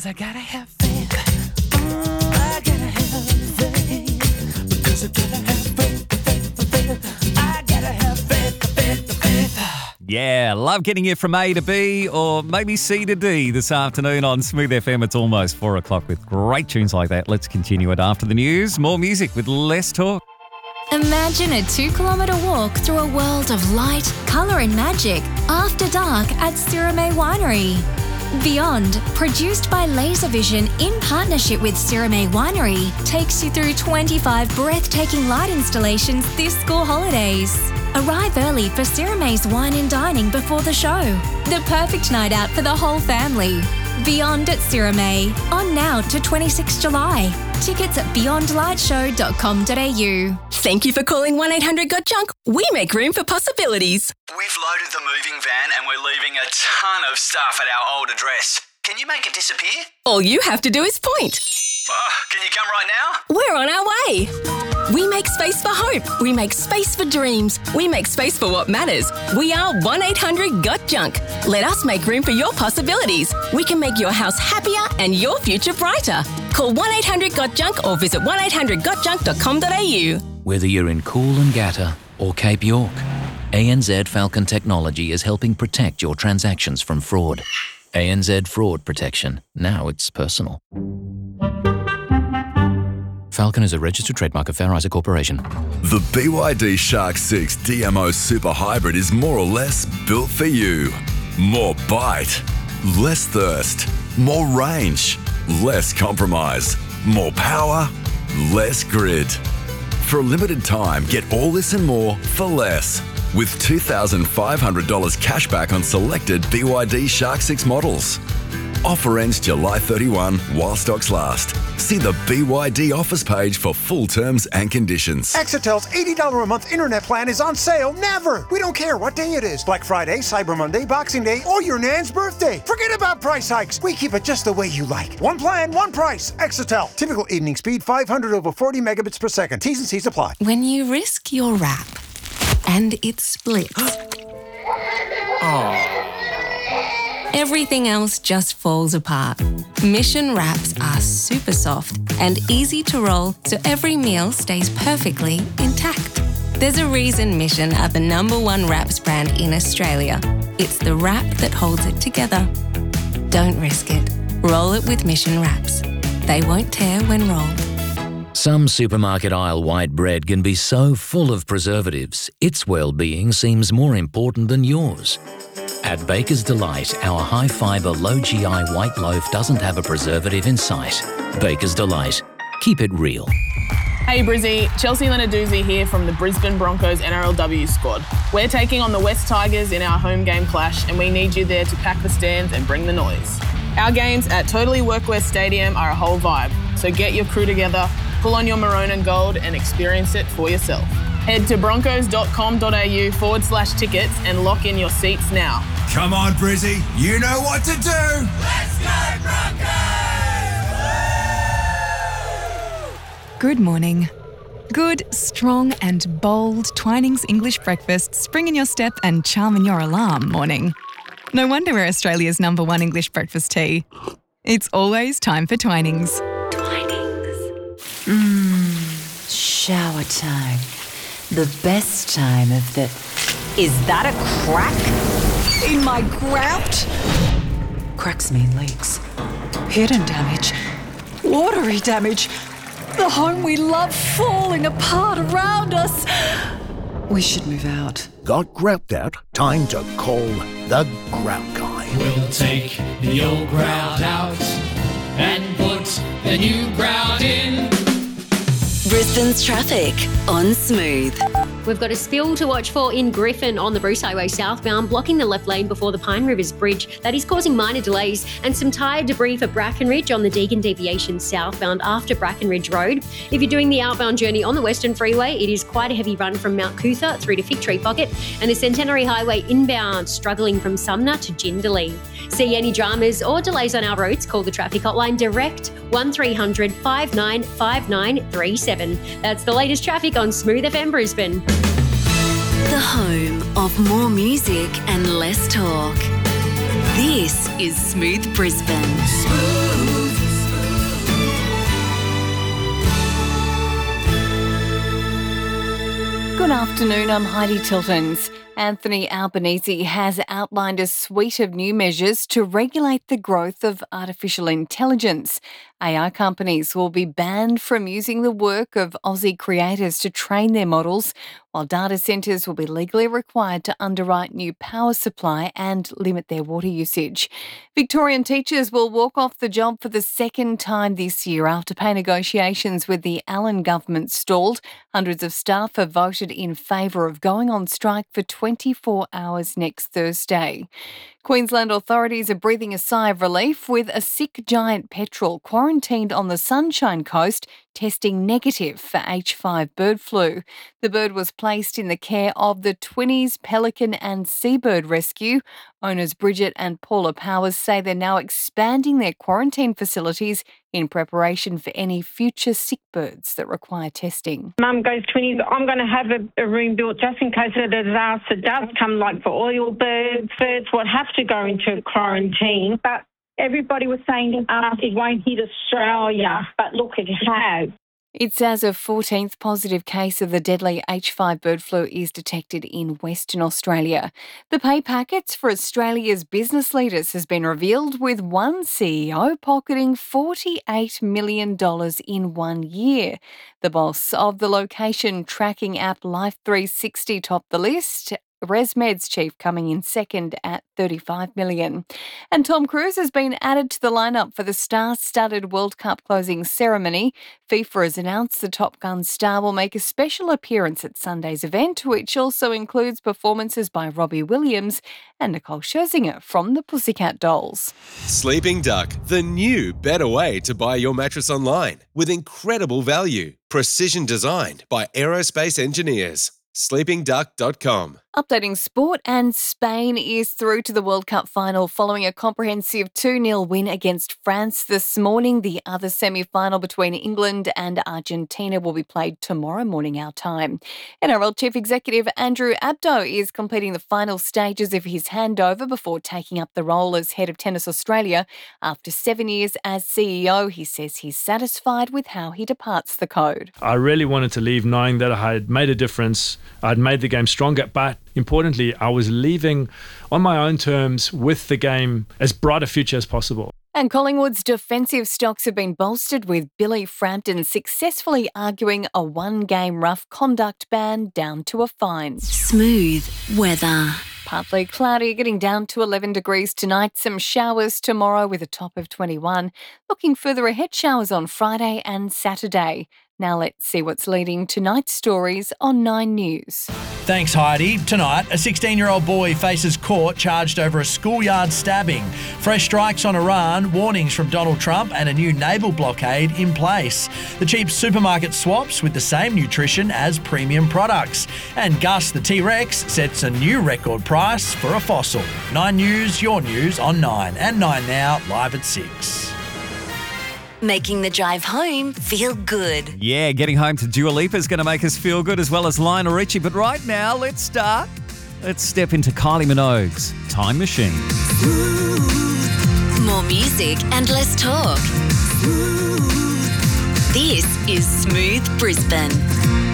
'cause I gotta have faith. I gotta have faith. Because I gotta have faith. I gotta have faith. Yeah, love getting you from A to B or maybe C to D this afternoon on Smooth FM. It's almost 4 o'clock with great tunes like that. Let's continue it after the news. More music with less talk. Imagine a 2-kilometre walk through a world of light, colour and magic after dark at Sirame Winery. Beyond, produced by Laservision in partnership with Sirame Winery, takes you through 25 breathtaking light installations this school holidays. Arrive early for Sirame's wine and dining before the show. The perfect night out for the whole family. Beyond at Sirame, on now to 26 July. Tickets at beyondlightshow.com.au. Thank you for calling 1-800-GOT-JUNK. We make room for possibilities. We've loaded the moving van and we're leaving a ton of stuff at our old address. Can you make it disappear? All you have to do is point. Can you come right now? We're on our way. We make space for hope. We make space for dreams. We make space for what matters. We are 1-800-GOT-JUNK. Let us make room for your possibilities. We can make your house happier and your future brighter. Call 1-800-GOT-JUNK or visit 1-800-GOT-JUNK.com.au. Whether you're in Coolangatta or Cape York, ANZ Falcon Technology is helping protect your transactions from fraud. ANZ Fraud Protection. Now it's personal. Falcon is a registered trademark of Fair Isaac Corporation. The BYD Shark 6 DMO Super Hybrid is more or less built for you. More bite, less thirst, more range, less compromise, more power, less grid. For a limited time, get all this and more for less. With $2,500 cash back on selected BYD Shark 6 models. Offer ends July 31 while stocks last. See the BYD offers page for full terms and conditions. Exitel's $80 a month internet plan is on sale never. We don't care what day it is. Black Friday, Cyber Monday, Boxing Day, or your nan's birthday. Forget about price hikes. We keep it just the way you like. One plan, one price. Exitel. Typical evening speed 500 over 40 megabits per second. T's and C's apply. When you risk your wrap and it splits, everything else just falls apart. Mission wraps are super soft and easy to roll so every meal stays perfectly intact. There's a reason Mission are the #1 wraps brand in Australia. It's the wrap that holds it together. Don't risk it. Roll it with Mission wraps. They won't tear when rolled. Some supermarket aisle white bread can be so full of preservatives, its well-being seems more important than yours. At Baker's Delight, our high-fibre, low-GI white loaf doesn't have a preservative in sight. Baker's Delight. Keep it real. Hey Brizzy, Chelsea Lenarduzzi here from the Brisbane Broncos NRLW squad. We're taking on the West Tigers in our home game clash and we need you there to pack the stands and bring the noise. Our games at Totally Workwear Stadium are a whole vibe, so get your crew together, pull on your maroon and gold and experience it for yourself. Head to broncos.com.au/tickets and lock in your seats now. Come on, Brizzy, you know what to do. Let's go, Broncos! Good morning. Good, strong and bold Twinings English breakfast spring in your step and charm in your alarm morning. No wonder we're Australia's #1 English breakfast tea. It's always time for Twinings. Shower time. The best time of the... Is that a crack in my grout? Cracks mean leaks. Hidden damage. Watery damage. The home we love falling apart around us. We should move out. Got grout out? Time to call the Grout Guy. We'll take the old grout out and put the new grout in. Brisbane's traffic on Smooth. We've got a spill to watch for in Griffin on the Bruce Highway southbound, blocking the left lane before the Pine Rivers Bridge. That is causing minor delays, and some tyre debris for Brackenridge on the Deagon deviation southbound after Brackenridge Road. If you're doing the outbound journey on the Western Freeway, it is quite a heavy run from Mount Cootha through to Fig Tree Pocket, and the Centenary Highway inbound struggling from Sumner to Jindalee. See any dramas or delays on our roads, call the traffic hotline direct 1300 595937. That's the latest traffic on Smooth FM Brisbane. The home of more music and less talk. This is Smooth Brisbane. Smooth. Good afternoon, I'm Heidi Tiltons. Anthony Albanese has outlined a suite of new measures to regulate the growth of artificial intelligence. AI companies will be banned from using the work of Aussie creators to train their models, while data centres will be legally required to underwrite new power supply and limit their water usage. Victorian teachers will walk off the job for the second time this year after pay negotiations with the Allen government stalled. Hundreds of staff have voted in favour of going on strike for 24 hours next Thursday. Queensland authorities are breathing a sigh of relief with a sick giant petrel quarantined on the Sunshine Coast testing negative for H5 bird flu. The bird was placed in the care of the Twinnies Pelican and Seabird Rescue. Owners Bridget and Paula Powers say they're now expanding their quarantine facilities in preparation for any future sick birds that require testing. Mum goes, Twinnies, I'm going to have a room built just in case a disaster does come, like for oil birds what have to go into quarantine. But everybody was saying it won't hit Australia, but look, it has. It's as a 14th positive case of the deadly H5 bird flu is detected in Western Australia. The pay packets for Australia's business leaders has been revealed, with one CEO pocketing $48 million in 1 year. The boss of the location tracking app Life360 topped the list, ResMed's chief coming in second at $35 million. And Tom Cruise has been added to the lineup for the star-studded World Cup closing ceremony. FIFA has announced the Top Gun star will make a special appearance at Sunday's event, which also includes performances by Robbie Williams and Nicole Scherzinger from the Pussycat Dolls. Sleeping Duck, the new, better way to buy your mattress online with incredible value. Precision designed by aerospace engineers. sleepingduck.com. Updating sport, and Spain is through to the World Cup final following a comprehensive 2-0 win against France this morning. The other semi-final between England and Argentina will be played tomorrow morning our time. NRL Chief Executive Andrew Abdo is completing the final stages of his handover before taking up the role as head of Tennis Australia. After 7 years as CEO, he says he's satisfied with how he departs the code. I really wanted to leave knowing that I had made a difference. I'd made the game stronger, but importantly, I was leaving on my own terms with the game as bright a future as possible. And Collingwood's defensive stocks have been bolstered, with Billy Frampton successfully arguing a one-game rough conduct ban down to a fine. Smooth weather. Partly cloudy, getting down to 11 degrees tonight. Some showers tomorrow with a top of 21. Looking further ahead, showers on Friday and Saturday. Now let's see what's leading tonight's stories on 9 News. Thanks, Heidi. Tonight, a 16-year-old boy faces court charged over a schoolyard stabbing. Fresh strikes on Iran, warnings from Donald Trump, and a new naval blockade in place. The cheap supermarket swaps with the same nutrition as premium products. And Gus the T-Rex sets a new record price for a fossil. 9 News, your news on 9. And 9 Now, live at 6. Making the drive home feel good. Yeah, getting home to Dua Lipa is going to make us feel good, as well as Lionel Richie. But right now, let's step into Kylie Minogue's Time Machine. More music and less talk. This is Smooth Brisbane.